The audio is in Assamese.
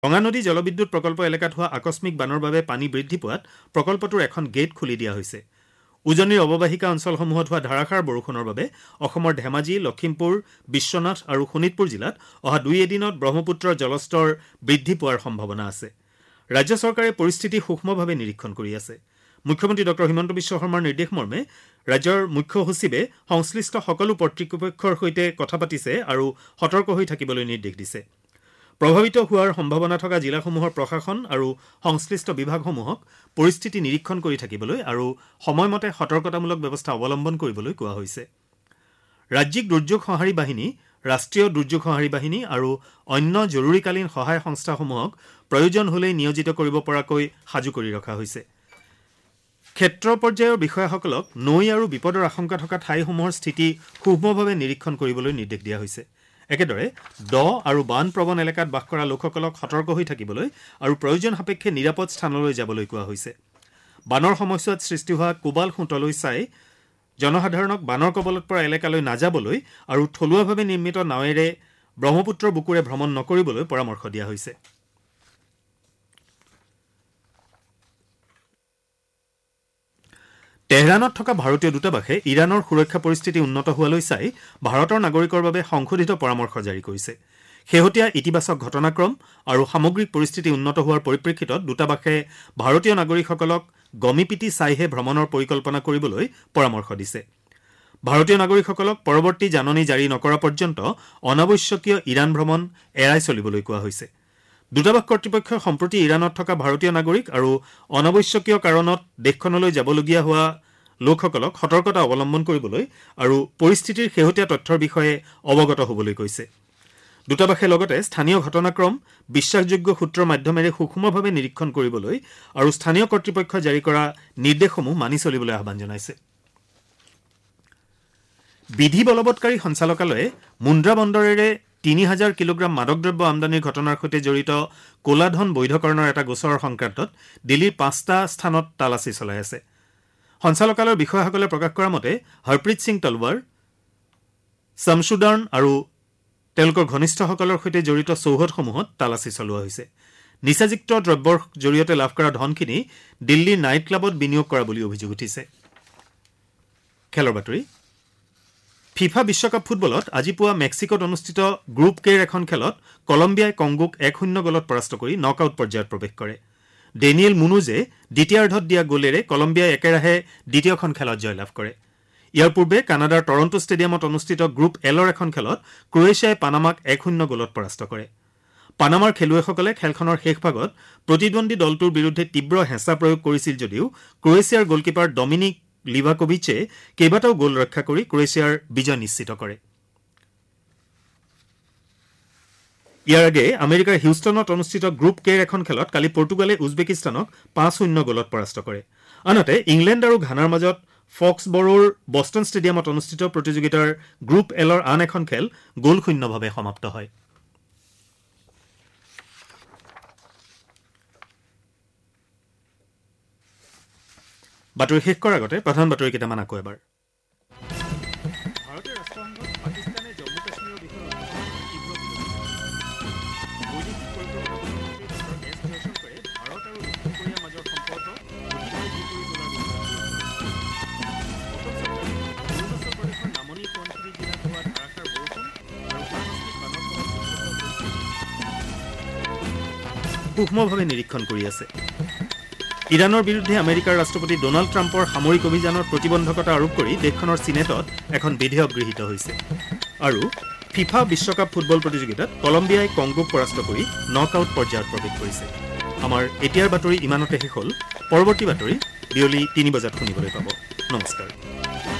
গংগা নদী জলবিদ্যুৎ প্ৰকল্প এলেকাত হোৱা আকস্মিক বানৰ বাবে পানী বৃদ্ধি পোৱাত প্ৰকল্পটোৰ এখন গেট খুলি দিয়া হৈছে। উজনিৰ অৱবাহিকা অঞ্চলসমূহত হোৱা ধাৰাসাৰ বৰষুণৰ বাবে অসমৰ ধেমাজি, লখিমপুৰ, বিশ্বনাথ আৰু শোণিতপুৰ জিলাত অহা 2 এদিনত ব্ৰহ্মপুত্ৰৰ জলস্তৰ বৃদ্ধি পোৱাৰ সম্ভাৱনা আছে। ৰাজ্য চৰকাৰে পৰিস্থিতি সূক্ষ্মভাৱে নিৰীক্ষণ কৰি আছে। মুখ্যমন্ত্ৰী ডঃ হিমন্ত বিশ্ব শৰ্মাৰ নিৰ্দেশ মৰ্মে ৰাজ্যৰ মুখ্য সচিবে সংশ্লিষ্ট সকলো কৰ্তৃপক্ষৰ সৈতে কথা পাতিছে আৰু সতৰ্ক হৈ থাকিবলৈ নিৰ্দেশ দিছে। প্ৰভাৱিত হোৱাৰ সম্ভাৱনা থকা জিলাসমূহৰ প্ৰশাসন আৰু সংশ্লিষ্ট বিভাগসমূহক পৰিস্থিতি নিৰীক্ষণ কৰি থাকিবলৈ আৰু সময়মতে সতৰ্কতামূলক ব্যৱস্থা অৱলম্বন কৰিবলৈ কোৱা হৈছে। ৰাজ্যিক দুৰ্যোগ সঁহাৰি বাহিনী, ৰাষ্ট্ৰীয় দুৰ্যোগ সঁহাৰি বাহিনী আৰু অন্য জৰুৰীকালীন সহায় সংস্থাসমূহক প্ৰয়োজন হ'লেই নিয়োজিত কৰিব পৰাকৈ সাজু কৰি ৰখা হৈছে। ক্ষেত্ৰ পৰ্যায়ৰ বিষয়াসকলক নৈ আৰু বিপদৰ আশংকা থকা ঠাইসমূহৰ স্থিতি সূক্ষ্মভাৱে নিৰীক্ষণ কৰিবলৈ নিৰ্দেশ দিয়া হৈছে। একেদৰে দ আৰু বানপ্ৰৱণ এলেকাত বাস কৰা লোকসকলক সতৰ্ক হৈ থাকিবলৈ আৰু প্ৰয়োজন সাপেক্ষে নিৰাপদ স্থানলৈ যাবলৈ কোৱা হৈছে। বানৰ সময়ছোৱাত সৃষ্টি হোৱা কোবাল সোঁতলৈ চাই জনসাধাৰণক বানৰ কবলত পৰা এলেকালৈ নাযাবলৈ আৰু থলুৱাভাৱে নিৰ্মিত নাৱেৰে ব্ৰহ্মপুত্ৰৰ বুকুৰে ভ্ৰমণ নকৰিবলৈ পৰামৰ্শ দিয়া হৈছে। তেহৰাণত থকা ভাৰতীয় দূতাবাসে ইৰাণৰ সুৰক্ষা পৰিস্থিতি উন্নত হোৱালৈ চাই ভাৰতৰ নাগৰিকৰ বাবে সংশোধিত পৰামৰ্শ জাৰি কৰিছে। শেহতীয়া ইতিবাচক ঘটনাক্ৰম আৰু সামগ্ৰিক পৰিস্থিতি উন্নত হোৱাৰ পৰিপ্ৰেক্ষিতত দূতাবাসে ভাৰতীয় নাগৰিকসকলক গমিপিটি চাইহে ভ্ৰমণৰ পৰিকল্পনা কৰিবলৈ পৰামৰ্শ দিছে। ভাৰতীয় নাগৰিকসকলক পৰৱৰ্তী জাননী জাৰি নকৰা পৰ্যন্ত অনাৱশ্যকীয় ইৰাণ ভ্ৰমণ এৰাই চলিবলৈ কোৱা হৈছে। দূতাবাস কৰ্তৃপক্ষই সম্প্ৰতি ইৰাণত থকা ভাৰতীয় নাগৰিক আৰু অনাৱশ্যকীয় কাৰণত দেশখনলৈ যাবলগীয়া হোৱা লোকসকলক সতৰ্কতা অৱলম্বন কৰিবলৈ আৰু পৰিস্থিতিৰ শেহতীয়া তথ্যৰ বিষয়ে অৱগত হ'বলৈ কৈছে। দূতাবাসে লগতে স্থানীয় ঘটনাক্ৰম বিশ্বাসযোগ্য সূত্ৰৰ মাধ্যমেৰে সূক্ষ্মভাৱে নিৰীক্ষণ কৰিবলৈ আৰু স্থানীয় কৰ্তৃপক্ষই জাৰি কৰা নিৰ্দেশসমূহ মানি চলিবলৈ আহ্বান জনাইছে। বিধি বলবৎকাৰী সঞ্চালকালয়ে মুন্দ্ৰা বন্দৰেৰে ৩,০০০ কিলোগ্ৰাম মাদক দ্ৰব্য আমদানিৰ ঘটনাৰ সৈতে জড়িত ক'লাধন বৈধকৰণৰ এটা গোচৰৰ সংক্ৰান্তত দিল্লীৰ 5টা স্থানত তালাচী চলাই আছে। সঞ্চালকালয়ৰ বিষয়াসকলে প্ৰকাশ কৰা মতে হৰপ্ৰীত সিং তলৱাৰ, শামছুদাৰ্ণ আৰু তেওঁলোকৰ ঘনিষ্ঠসকলৰ সৈতে জড়িত চৌহদসমূহত তালাচী চলোৱা হৈছে। নিচাযুক্ত দ্ৰব্যৰ জৰিয়তে লাভ কৰা ধনখিনি দিল্লীৰ নাইট ক্লাবত বিনিয়োগ কৰা বুলি অভিযোগ উঠিছে। খেলৰ বাতৰি। ফিফা বিশ্বকাপ ফুটবলত আজি পুৱা মেক্সিকোত অনুষ্ঠিত গ্ৰুপ কেৰ এখন খেলত কলম্বিয়াই কংগোক 1-0 গলত পৰাস্ত কৰি নকআউট পৰ্যায়ত প্ৰৱেশ কৰে। ডেনিয়েল মুনুজে দ্বিতীয়াৰ্ধত দিয়া গ'লেৰে কলম্বিয়াই একেৰাহে দ্বিতীয়খন খেলত জয়লাভ কৰে। ইয়াৰ পূৰ্বে কানাডাৰ টৰণ্টো ষ্টেডিয়ামত অনুষ্ঠিত গ্ৰুপ এলৰ এখন খেলত ক্ৰ'ৱেছিয়াই পানামাক 1-0 গলত পৰাস্ত কৰে। পানামাৰ খেলুৱৈসকলে খেলখনৰ শেষ ভাগত প্ৰতিদ্বন্দ্বী দলটোৰ বিৰুদ্ধে তীব্ৰ হেঁচা প্ৰয়োগ কৰিছিল যদিও ক্ৰ'ৱেছিয়াৰ গ'লকিপাৰ ডমিনিক লিভাকোভিচে কেইবাটাও গ'ল ৰক্ষা কৰি ক্ৰ'ৱেছিয়াৰ বিজয় নিশ্চিত কৰে। ইয়াৰ আগেয়ে আমেৰিকাৰ হিউষ্টনত অনুষ্ঠিত গ্ৰুপ কেৰ এখন খেলত কালি পৰ্তুগালে উজবেকিস্তানক 5-0 গলত পৰাস্ত কৰে। আনহাতে ইংলেণ্ড আৰু ঘানাৰ মাজত ফক্সবৰোৰ বষ্টন ষ্টেডিয়ামত অনুষ্ঠিত প্ৰতিযোগিতাৰ গ্ৰুপ এলৰ আন এখন খেল গ'লশূন্যভাৱে সমাপ্ত হয়। বাতৰি শেষ কৰাৰ আগতে প্ৰধান বাতৰি কেইটামান আকৌ এবাৰ। ভাৰতীয় ৰাষ্ট্ৰসংঘত পাকিস্তানে জম্মু কাশ্মীৰৰ বিষয়ে বৈদেশিক পৰিক্ৰমা মন্ত্ৰী ডঃ এছ জয়শংকৰে ভাৰত আৰু দক্ষিণ কোৰিয়াৰ মাজৰ সম্পৰ্ক অধিকভাৱে জোৰ কৰি অৰুণাচল প্ৰদেশৰ নামনি সোৱণশিৰি জিলাত হোৱা ধাৰাসাৰ বৰষুণ আৰু আকস্মিক বানৰ ফলত সূক্ষ্মভাৱে নিৰীক্ষণ কৰি আছে। ইৰাণৰ বিৰুদ্ধে আমেৰিকাৰ ৰাষ্ট্ৰপতি ডোনাল্ড ট্ৰাম্পৰ সামৰিক অভিযানৰ প্ৰতিবন্ধকতা আৰোপ কৰি দেশখনৰ চিনেটত এখন বিধেয়ক গৃহীত হৈছে। আৰু ফিফা বিশ্বকাপ ফুটবল প্ৰতিযোগিতাত কলম্বিয়াই কংগোক পৰাস্ত কৰি নকআউট পৰ্যায়ত প্ৰৱেশ কৰিছে। আমাৰ এতিয়াৰ বাতৰি ইমানতে শেষ হ'ল। পৰৱৰ্তী বাতৰি বিয়লি 3 বজাত শুনিবলৈ পাব। নমস্কাৰ।